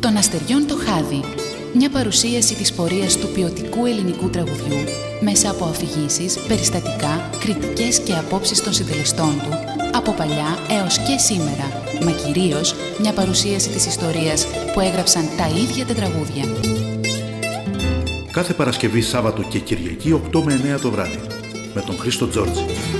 Των αστεριών το χάδι. Μια παρουσίαση της πορείας του ποιοτικού ελληνικού τραγουδιού μέσα από αφηγήσεις, περιστατικά, κριτικές και απόψεις των συντελεστών του, από παλιά έως και σήμερα, μα κυρίως μια παρουσίαση της ιστορίας που έγραψαν τα ίδια τα τραγούδια. Κάθε Παρασκευή, Σάββατο και Κυριακή 8 με 9 το βράδυ, με τον Χρήστο Τζόρτζη.